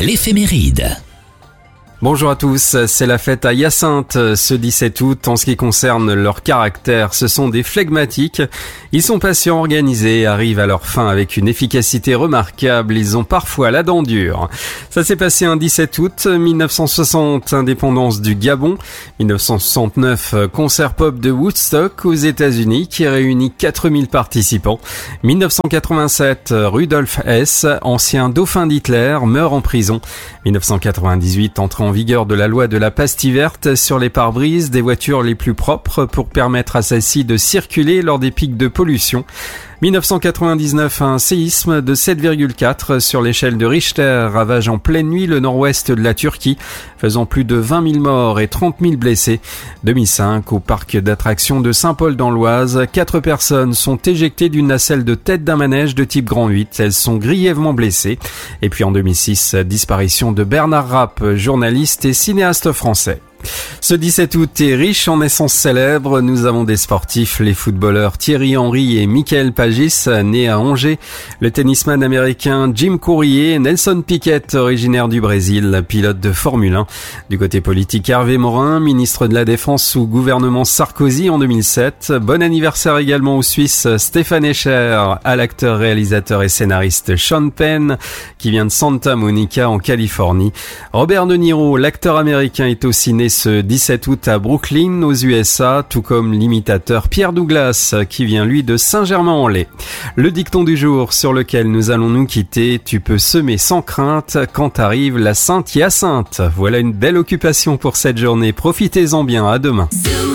l'éphéméride. Bonjour à tous, c'est la fête à Hyacinthe ce 17 août. En ce qui concerne leur caractère, ce sont des flegmatiques. Ils sont patients, organisés, arrivent à leur fin avec une efficacité remarquable. Ils ont parfois la dent dure. Ça s'est passé un 17 août 1960, indépendance du Gabon. 1969, concert pop de Woodstock aux États-Unis qui réunit 4000 participants. 1987, Rudolf Hess, ancien dauphin d'Hitler, meurt en prison. 1998, entrée en vigueur de la loi de la pastille verte sur les pare-brises des voitures les plus propres pour permettre à celles-ci de circuler lors des pics de pollution. 1999, un séisme de 7,4 sur l'échelle de Richter ravage en pleine nuit le nord-ouest de la Turquie, faisant plus de 20 000 morts et 30 000 blessés. 2005, au parc d'attractions de Saint-Paul dans l'Oise, 4 personnes sont éjectées d'une nacelle de tête d'un manège de type Grand 8. Elles sont grièvement blessées. Et puis en 2006, disparition de Bernard Rapp, journaliste et cinéaste français. Ce 17 août est riche en naissances célèbres. Nous avons des sportifs, les footballeurs Thierry Henry et Michael Pagis, nés à Angers, le tennisman américain Jim Courier, Nelson Piquet, originaire du Brésil, pilote de Formule 1. Du côté politique, Hervé Morin, ministre de la Défense sous gouvernement Sarkozy en 2007. Bon anniversaire également au Suisse Stéphane Escher, à l'acteur, réalisateur et scénariste Sean Penn, qui vient de Santa Monica en Californie. Robert De Niro, l'acteur américain, est aussi né ce 17 août à Brooklyn, aux USA, tout comme l'imitateur Pierre Douglas, qui vient lui de Saint-Germain-en-Laye. Le dicton du jour sur lequel nous allons nous quitter: tu peux semer sans crainte quand arrive la Sainte Hyacinthe. Voilà une belle occupation pour cette journée. Profitez-en bien, à demain.